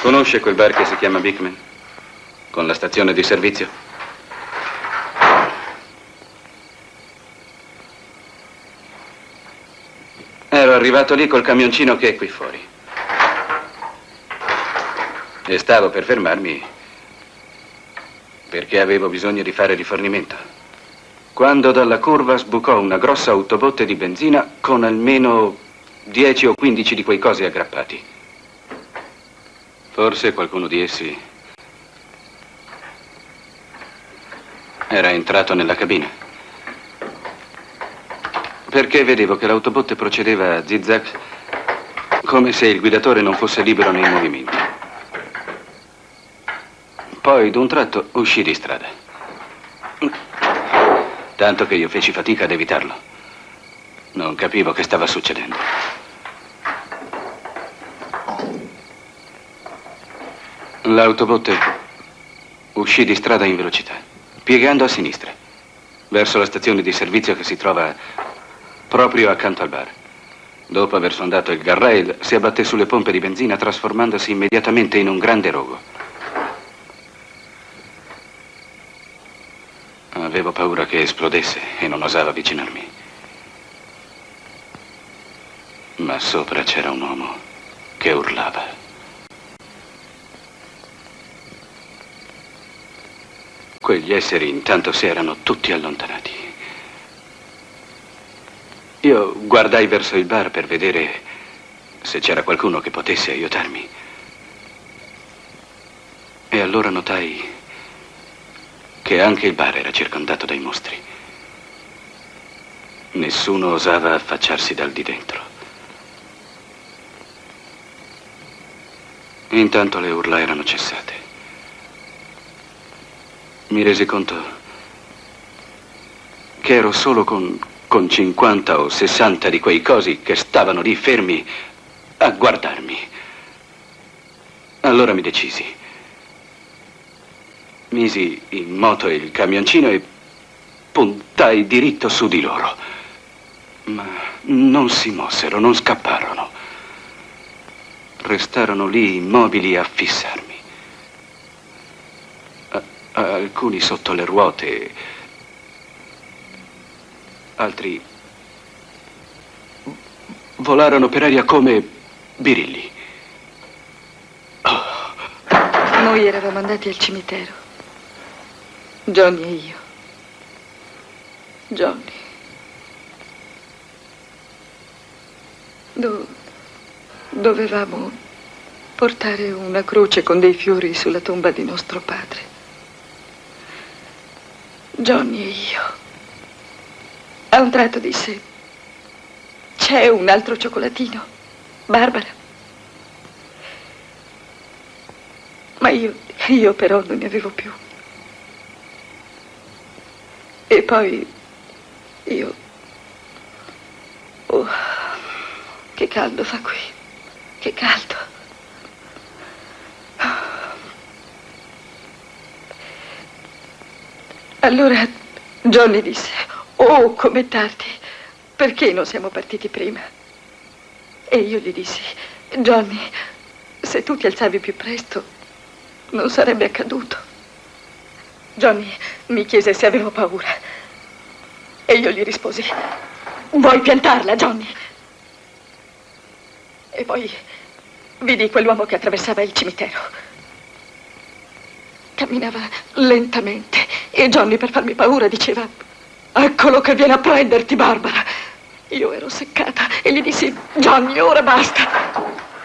Conosce quel bar che si chiama Big Man? Con la stazione di servizio? Ero arrivato lì col camioncino che è qui fuori. E stavo per fermarmi perché avevo bisogno di fare rifornimento. Quando dalla curva sbucò una grossa autobotte di benzina con almeno 10 o 15 di quei cosi aggrappati. Forse qualcuno di essi era entrato nella cabina. Perché vedevo che l'autobotte procedeva a zig-zag come se il guidatore non fosse libero nei movimenti. Poi, d'un tratto, uscì di strada. Tanto che io feci fatica ad evitarlo. Non capivo che stava succedendo. L'autobotte uscì di strada in velocità, piegando a sinistra, verso la stazione di servizio che si trova proprio accanto al bar. Dopo aver sfondato il guardrail, si abbatté sulle pompe di benzina, trasformandosi immediatamente in un grande rogo. Avevo paura che esplodesse e non osavo avvicinarmi. Ma sopra c'era un uomo che urlava. Quegli esseri intanto si erano tutti allontanati. Io guardai verso il bar per vedere se c'era qualcuno che potesse aiutarmi. E allora notai che anche il bar era circondato dai mostri. Nessuno osava affacciarsi dal di dentro. Intanto le urla erano cessate. Mi resi conto che ero solo con 50 o 60 di quei cosi che stavano lì fermi a guardarmi. Allora mi decisi. Misi in moto il camioncino e puntai diritto su di loro. Ma non si mossero, non scapparono. Restarono lì immobili a fissarmi. Alcuni sotto le ruote, altri volarono per aria come birilli. Noi eravamo andati al cimitero. Johnny e io. Johnny. Dovevamo portare una croce con dei fiori sulla tomba di nostro padre. Johnny e io. A un tratto disse: c'è un altro cioccolatino, Barbara? Ma io però non ne avevo più. E poi io... Oh, che caldo fa qui. Che caldo. Allora Johnny disse: oh, com'è tardi. Perché non siamo partiti prima? E io gli dissi: Johnny, se tu ti alzavi più presto, non sarebbe accaduto. Johnny mi chiese se avevo paura. E io gli risposi: vuoi piantarla, Johnny? E poi vidi quell'uomo che attraversava il cimitero. Camminava lentamente e Johnny, per farmi paura, diceva: eccolo che viene a prenderti, Barbara. Io ero seccata e gli dissi: Johnny, ora basta.